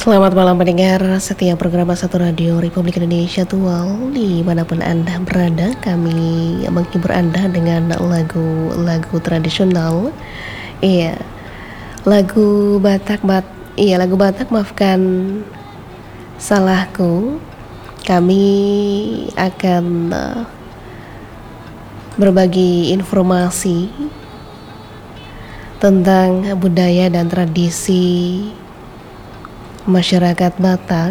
Selamat malam pendengar setiap program Satu Radio Republik Indonesia Tual dimanapun Anda berada. Kami menghibur Anda dengan lagu-lagu tradisional. Iya, lagu Batak maafkan salahku. Kami akan berbagi informasi tentang budaya dan tradisi masyarakat Batak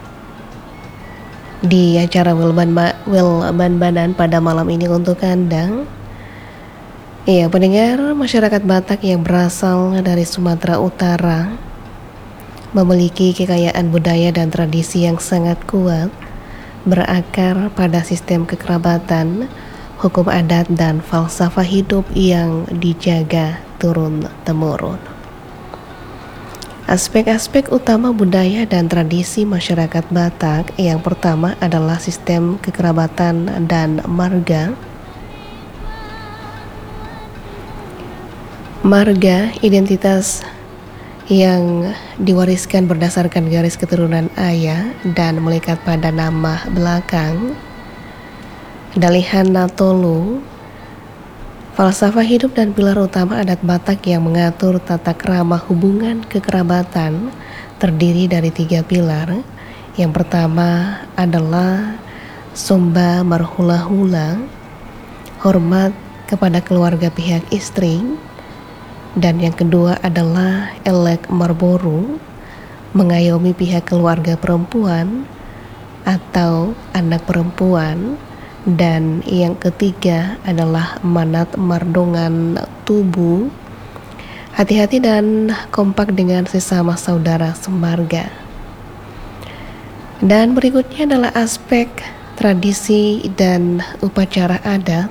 di acara Wilban pada malam ini untuk Anda. Iya, pendengar, masyarakat Batak yang berasal dari Sumatera Utara memiliki kekayaan budaya dan tradisi yang sangat kuat, berakar pada sistem kekerabatan, hukum adat, dan falsafah hidup yang dijaga turun-temurun. Aspek-aspek utama budaya dan tradisi masyarakat Batak yang pertama adalah sistem kekerabatan dan marga. Marga, identitas yang diwariskan berdasarkan garis keturunan ayah dan melekat pada nama belakang. Dalihan Natolu, falsafah hidup dan pilar utama adat Batak yang mengatur tata krama hubungan kekerabatan terdiri dari 3 pilar. Yang pertama adalah Somba Marhula-hula, hormat kepada keluarga pihak istri. Dan yang kedua adalah Elek Marboru, mengayomi pihak keluarga perempuan atau anak perempuan. Dan yang ketiga adalah Manat Mardongan Tubuh, hati-hati dan kompak dengan sesama saudara semarga. Dan berikutnya adalah aspek tradisi dan upacara adat.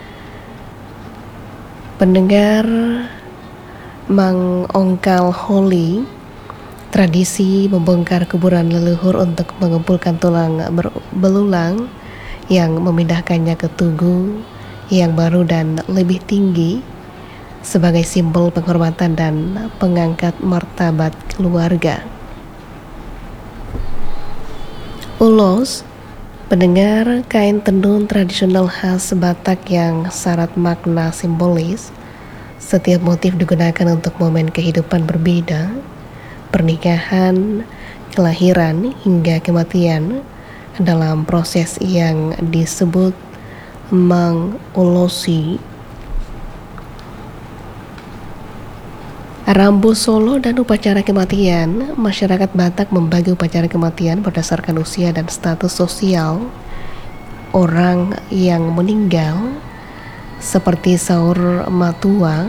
Pendengar, mengongkal holi, tradisi membongkar kuburan leluhur untuk mengumpulkan tulang belulang yang memindahkannya ke tugu yang baru dan lebih tinggi sebagai simbol penghormatan dan pengangkat martabat keluarga. Ulos, pendengar, kain tenun tradisional khas Batak yang syarat makna simbolis. Setiap motif digunakan untuk momen kehidupan berbeda, pernikahan, kelahiran, hingga kematian dalam proses yang disebut mengulosi. Rambu Solo dan upacara kematian. Masyarakat Batak membagi upacara kematian berdasarkan usia dan status sosial orang yang meninggal, seperti Saur Matua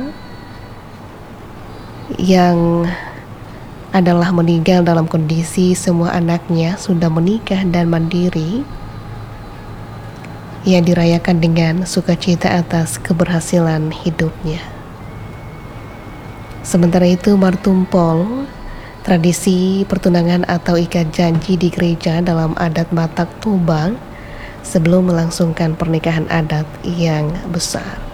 yang adalah meninggal dalam kondisi semua anaknya sudah menikah dan mandiri, yang dirayakan dengan sukacita atas keberhasilan hidupnya. Sementara itu Martumpol, tradisi pertunangan atau ikat janji di gereja dalam adat Batak Toba sebelum melangsungkan pernikahan adat yang besar.